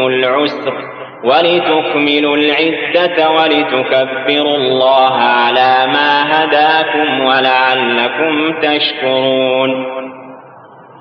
العسر ولتكملوا العدة ولتكبروا الله على ما هداكم ولعلكم تشكرون